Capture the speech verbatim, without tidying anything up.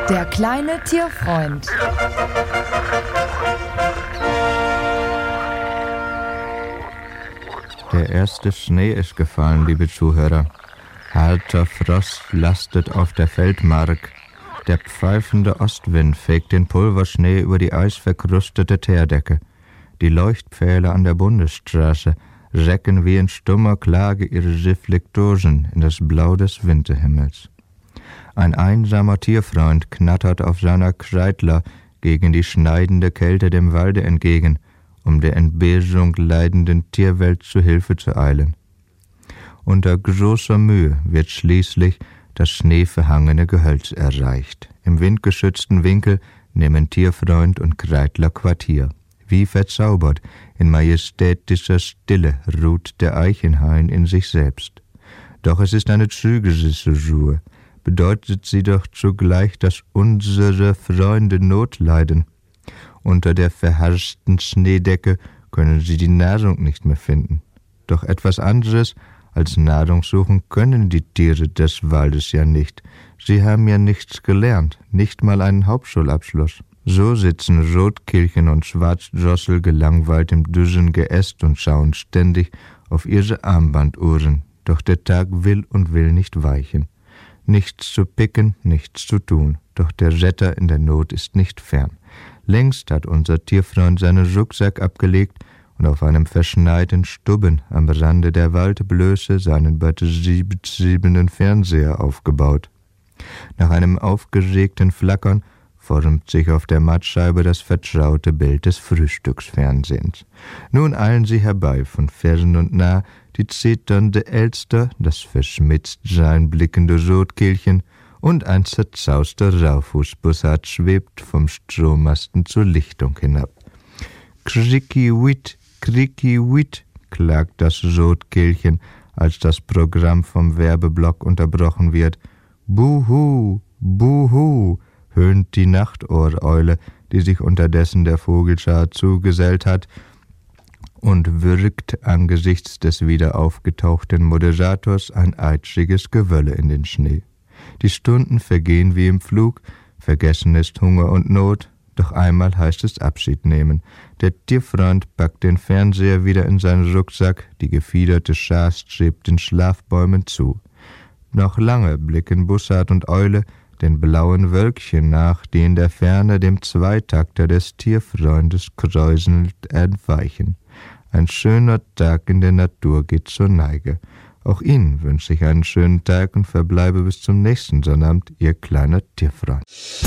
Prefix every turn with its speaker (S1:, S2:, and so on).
S1: Der kleine Tierfreund.
S2: Der erste Schnee ist gefallen, liebe Zuhörer. Harter Frost lastet auf der Feldmark. Der pfeifende Ostwind fegt den Pulverschnee über die eisverkrustete Teerdecke. Die Leuchtpfähle an der Bundesstraße recken wie in stummer Klage ihre Reflektoren in das Blau des Winterhimmels. Ein einsamer Tierfreund knattert auf seiner Kreidler gegen die schneidende Kälte dem Walde entgegen, um der Entbehrung leidenden Tierwelt zu Hilfe zu eilen. Unter großer Mühe wird schließlich das schneeverhangene Gehölz erreicht. Im windgeschützten Winkel nehmen Tierfreund und Kreidler Quartier. Wie verzaubert, in majestätischer Stille ruht der Eichenhain in sich selbst. Doch es ist eine trügerische Ruhe. Bedeutet sie doch zugleich, dass unsere Freunde Not leiden. Unter der verharschten Schneedecke können sie die Nahrung nicht mehr finden. Doch etwas anderes als Nahrung suchen können die Tiere des Waldes ja nicht. Sie haben ja nichts gelernt, nicht mal einen Hauptschulabschluss. So sitzen Rotkehlchen und Schwarzdrossel gelangweilt im dürren Geäst und schauen ständig auf ihre Armbanduhren. Doch der Tag will und will nicht weichen. Nichts zu picken, nichts zu tun. Doch der Retter in der Not ist nicht fern. Längst hat unser Tierfreund seinen Rucksack abgelegt und auf einem verschneiten Stubben am Rande der Waldblöße seinen batteriebetriebenen Fernseher aufgebaut. Nach einem aufgeregten Flackern formt sich auf der Mattscheibe das vertraute Bild des Frühstücksfernsehens. Nun eilen sie herbei, von fern und nah, die zitternde Elster, das verschmitzt sein blickende Rotkehlchen und ein zerzauster Raufußbussard schwebt vom Strommasten zur Lichtung hinab. Kricki-witt, kricki-witt, klagt das Rotkehlchen, als das Programm vom Werbeblock unterbrochen wird. Buhu, buhu, höhnt die Nachtohreule, die sich unterdessen der Vogelschar zugesellt hat und würgt angesichts des wieder aufgetauchten Moderators ein eitriges Gewölle in den Schnee. Die Stunden vergehen wie im Flug, vergessen ist Hunger und Not, doch einmal heißt es Abschied nehmen. Der Tierfreund packt den Fernseher wieder in seinen Rucksack, die gefiederte Schar strebt den Schlafbäumen zu. Noch lange blicken Bussard und Eule den blauen Wölkchen nach, die in der Ferne dem Zweitakter des Tierfreundes kräuselnd entweichen. Ein schöner Tag in der Natur geht zur Neige. Auch Ihnen wünsche ich einen schönen Tag und verbleibe bis zum nächsten Sonnabend, Ihr kleiner Tierfreund.